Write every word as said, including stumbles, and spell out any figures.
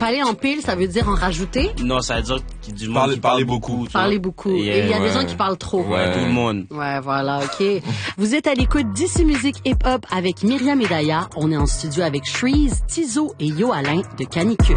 parler en pile, ça veut dire en rajouter? Non, ça veut dire qu'il y a du monde Parler- qui parle parler beaucoup. beaucoup. tu vois. Parler beaucoup. Et, Et il y a euh, des gens qui parlent trop. Ouais, tout le monde. Ouais, voilà, OK. Vous êtes à l'écoute d'Ici Musique Hip Hop avec Myriam et Daya. On est en studio avec Shreeze, Tizo et Yo Alain de Canicule.